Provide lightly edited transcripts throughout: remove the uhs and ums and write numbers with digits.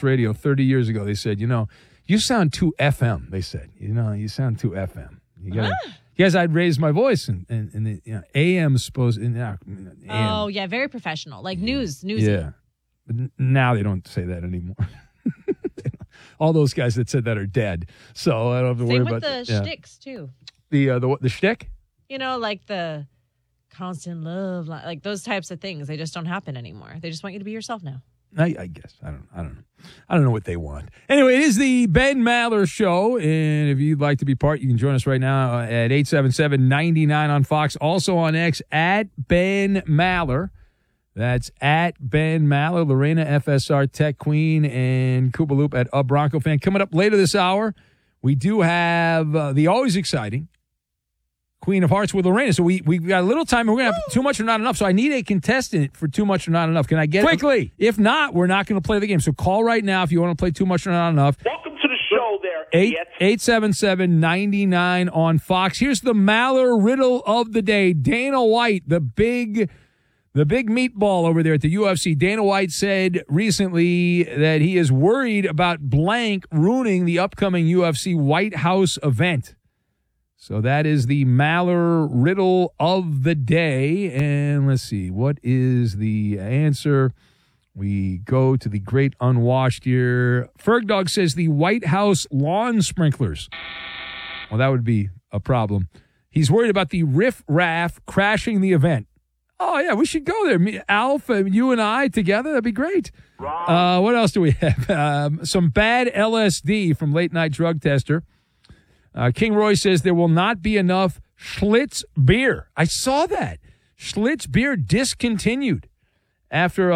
sports radio 30 years ago. They said, you sound too FM. They said, you sound too FM. You got Yes, I'd raise my voice, and the AM is supposed. AM. Oh yeah, very professional, like newsy. Yeah, but now they don't say that anymore. All those guys that said that are dead, so I don't have to worry about that. Same with the shticks too. The shtick? Like the constant love, like those types of things. They just don't happen anymore. They just want you to be yourself now. I guess. I don't know. I don't know what they want. Anyway, it is the Ben Maller Show, and if you'd like to be part, you can join us right now at 877-99 on Fox. Also on X, at Ben Maller. That's at Ben Maller, Lorena FSR Tech Queen, and Koopa Loop at A Bronco Fan. Coming up later this hour, we do have the always exciting Queen of Hearts with Lorena. So we've got a little time, and we're going to have Too Much or Not Enough. So I need a contestant for Too Much or Not Enough. Can I get it quickly? If not, we're not going to play the game. So call right now if you want to play Too Much or Not Enough. Welcome to the show there, idiot. 877-99 on Fox. Here's the Maller riddle of the day. Dana White, the big meatball over there at the UFC. Dana White said recently that he is worried about blank ruining the upcoming UFC White House event. So that is the Maller riddle of the day. And let's see, what is the answer? We go to the great unwashed here. Fergdog says the White House lawn sprinklers. Well, that would be a problem. He's worried about the riff-raff crashing the event. Oh, yeah, we should go there. Alf, you and I together, that'd be great. What else do we have? Some bad LSD from Late Night Drug Tester. King Roy says there will not be enough Schlitz beer. I saw that. Schlitz beer discontinued after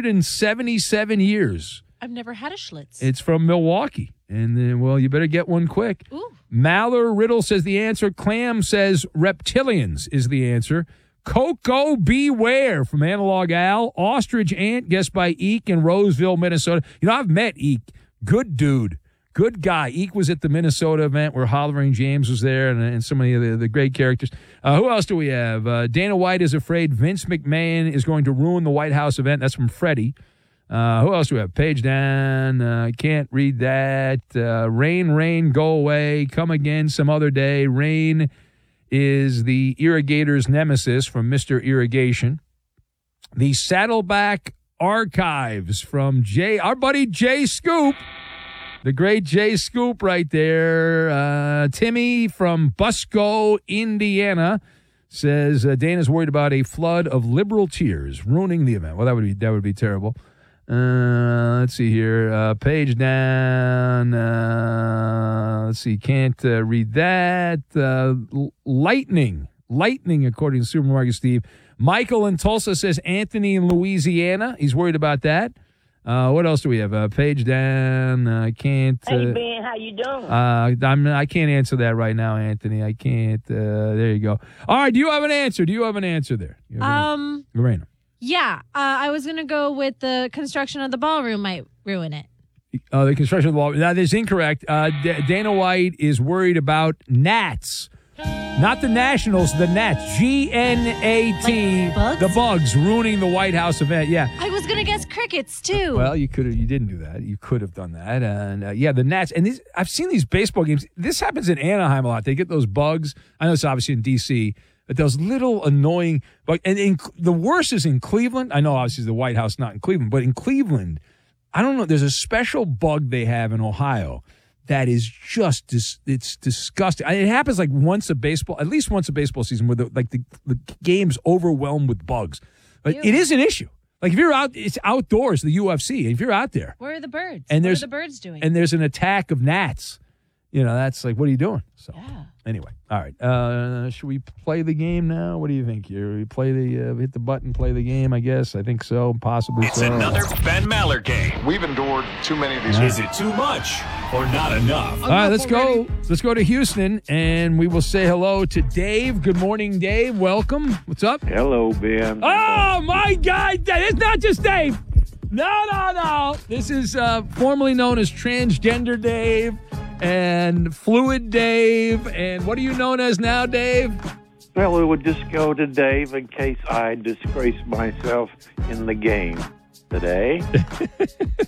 177 years. I've never had a Schlitz. It's from Milwaukee. And then, well, you better get one quick. Ooh. Maller Riddle says the answer. Clam says reptilians is the answer. Coco Beware from Analog Al. Ostrich Ant, guessed by Eek in Roseville, Minnesota. I've met Eek. Good dude. Good guy. Eek was at the Minnesota event where Hollering James was there and so many of the great characters. Who else do we have? Dana White is afraid Vince McMahon is going to ruin the White House event. That's from Freddie. Who else do we have? Page down. Can't read that. Rain, go away. Come again some other day. Rain is the irrigator's nemesis from Mr. Irrigation. The Saddleback Archives from our buddy Jay Scoop. The great Jay Scoop right there. Timmy from Busco, Indiana, says Dana's worried about a flood of liberal tears ruining the event. Well, that would be terrible. Let's see here. Page down. Let's see. Can't read that. Lightning, according to Supermarket Steve. Michael in Tulsa says Anthony in Louisiana. He's worried about that. What else do we have? Page down. I can't. Hey, Ben, how you doing? I can't answer that right now, Anthony. I can't. There you go. All right. Do you have an answer? there? Lorena. Yeah. I was going to go with the construction of the ballroom might ruin it. The construction of the ballroom. That is incorrect. Dana White is worried about gnats. Not the Nationals, the gnats. GNAT. Like bugs? The bugs ruining the White House event. Yeah. I was going to guess crickets, too. Well, you didn't do that. You could have done that. And the gnats. And I've seen these baseball games. This happens in Anaheim a lot. They get those bugs. I know it's obviously in D.C., but those little annoying bugs. And the worst is in Cleveland. I know obviously the White House not in Cleveland, but in Cleveland, I don't know. There's a special bug they have in Ohio that is just it's disgusting. It happens like at least once a baseball season where the game's overwhelmed with bugs. But it is an issue. Like if you're out, it's outdoors, the UFC. And if you're out there, where are the birds? And what are the birds doing? And there's an attack of gnats. That's like, what are you doing? So anyway, all right. Should we play the game now? What do you think here? We play hit the button, play the game. I guess. I think so. Possibly. It's another Ben Maller game. We've endured too many of these. Is it too much or not enough? All right, let's go. Let's go to Houston, and we will say hello to Dave. Good morning, Dave. Welcome. What's up? Hello, Ben. Oh my God! It's not just Dave. No. This is formerly known as Transgender Dave. And Fluid Dave, and what are you known as now, Dave? Well, it would just go to Dave in case I disgrace myself in the game today.